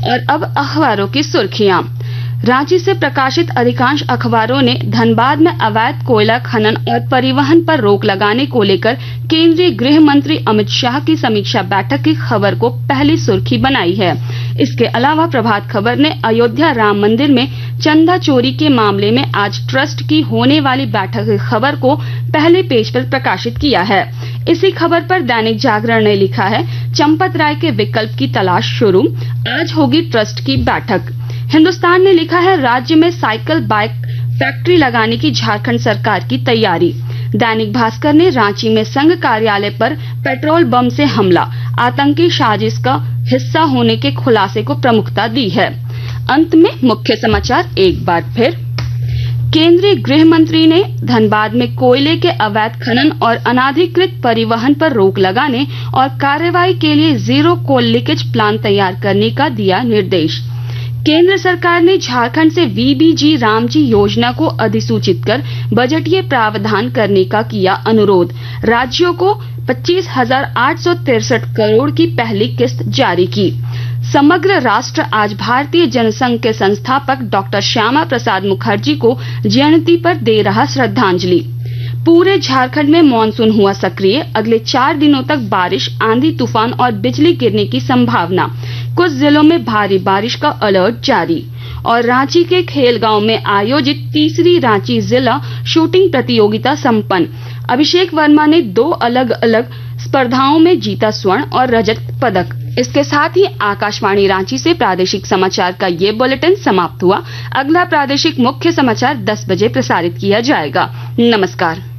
और अब अखबारों की सुर्खियां। रांची से प्रकाशित अधिकांश अखबारों ने धनबाद में अवैध कोयला खनन और परिवहन पर रोक लगाने को लेकर केंद्रीय गृह मंत्री अमित शाह की समीक्षा बैठक की खबर को पहली सुर्खी बनाई है। इसके अलावा प्रभात खबर ने अयोध्या राम मंदिर में चंदा चोरी के मामले में आज ट्रस्ट की होने वाली बैठक की खबर को पहले पेज पर प्रकाशित किया है। इसी खबर पर दैनिक जागरण ने लिखा है, चंपत राय के विकल्प की तलाश शुरू, आज होगी ट्रस्ट की बैठक। हिंदुस्तान ने लिखा है, राज्य में साइकिल बाइक फैक्ट्री लगाने की झारखंड सरकार की तैयारी। दैनिक भास्कर ने रांची में संघ कार्यालय पर पेट्रोल बम से हमला, आतंकी साजिश का हिस्सा होने के खुलासे को प्रमुखता दी है। अंत में मुख्य समाचार एक बार फिर। केंद्रीय गृह मंत्री ने धनबाद में कोयले के अवैध खनन और अनाधिकृत परिवहन पर रोक लगाने और कार्रवाई के लिए जीरो कोल लीकेज प्लान तैयार करने का दिया निर्देश। केंद्र सरकार ने झारखंड से वीबीजी रामजी योजना को अधिसूचित कर बजटीय प्रावधान करने का किया अनुरोध। राज्यों को 25,863 करोड़ की पहली किस्त जारी की। समग्र राष्ट्र आज भारतीय जनसंघ के संस्थापक डॉक्टर श्यामा प्रसाद मुखर्जी को जयंती पर दे रहा श्रद्धांजलि। पूरे झारखंड में मानसून हुआ सक्रिय, अगले 4 दिनों तक बारिश, आंधी तूफान और बिजली गिरने की संभावना। कुछ जिलों में भारी बारिश का अलर्ट जारी। और रांची के खेलगांव में आयोजित तीसरी रांची जिला शूटिंग प्रतियोगिता संपन्न। अभिषेक वर्मा ने 2 अलग अलग स्पर्धाओं में जीता स्वर्ण और रजत पदक। इसके साथ ही आकाशवाणी रांची से प्रादेशिक समाचार का ये बुलेटिन समाप्त हुआ। अगला प्रादेशिक मुख्य समाचार 10 बजे प्रसारित किया जाएगा। नमस्कार।